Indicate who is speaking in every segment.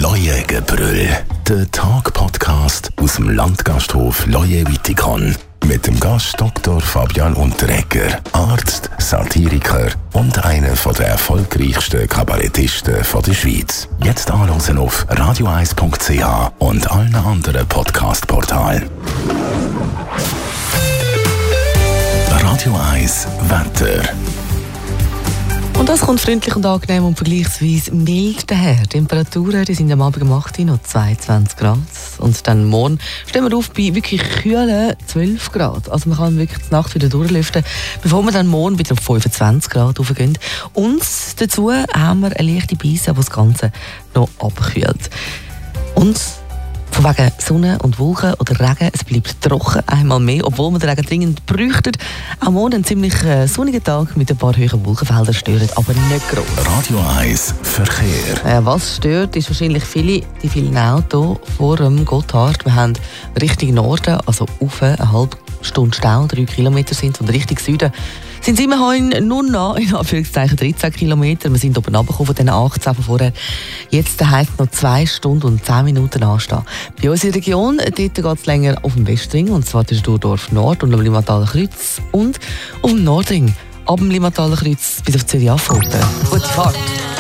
Speaker 1: Leuengebrüll, der Tag-Podcast aus dem Landgasthof Leue-Wittikon. Mit dem Gast Dr. Fabian Unterreger, Arzt, Satiriker und einer der erfolgreichsten Kabarettisten der Schweiz. Jetzt anhören auf radio1.ch und allen anderen Podcast-Portalen. Radio 1 Wetter.
Speaker 2: Und das kommt freundlich und angenehm und vergleichsweise mild daher. Die Temperaturen die sind am Abend um 8 Uhr noch 22 Grad. Und dann morgen stehen wir auf bei wirklich kühlen 12 Grad. Also man kann wirklich die Nacht wieder durchlüften, bevor wir dann morgen wieder auf 25 Grad raufgehen. Und dazu haben wir eine leichte Beise, die das Ganze noch abkühlt. Und von wegen Sonne und Wolken oder Regen, es bleibt trocken, einmal mehr, obwohl wir den Regen dringend bräuchten. Auch morgen ein ziemlich sonniger Tag mit ein paar hohen Wolkenfeldern stört, aber nicht gross.
Speaker 1: Radio 1 Verkehr.
Speaker 2: Was stört, ist wahrscheinlich die vielen Autos vor dem Gotthard. Wir haben Richtung Norden, also auf eine halbe Stunde Stau, 3 Kilometer sind, und Richtung Süden sind es immerhin nur noch, in Anführungszeichen, 13 Kilometer. Wir sind oben runtergekommen von den 18 von vorher. Jetzt heisst es noch 2 Stunden und 10 Minuten anstehen. Bei uns in der Region geht es länger auf dem Westring, und zwar durch Durdorf Nord und am Limataler Kreuz, und auf dem Nordring ab dem Limataler Kreuz bis auf Zürich-Affolter. Gute Fahrt!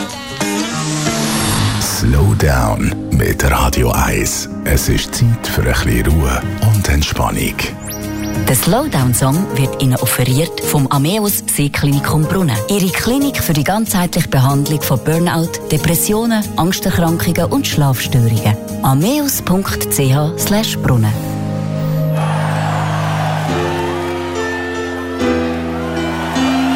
Speaker 1: Slow down mit Radio 1. Es ist Zeit für ein bisschen Ruhe und Entspannung.
Speaker 3: Der Slowdown-Song wird Ihnen offeriert vom Ameos Seeklinikum Brunnen. Ihre Klinik für die ganzheitliche Behandlung von Burnout, Depressionen, Angsterkrankungen und Schlafstörungen. ameos.ch/Brunnen